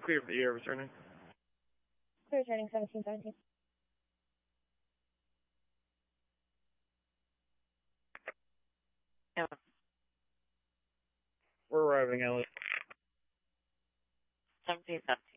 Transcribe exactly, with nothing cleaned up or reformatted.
Clear for the air returning. Clear returning seventeen seventeen. Yeah. We're arriving, Elliot. seventeen seventeen.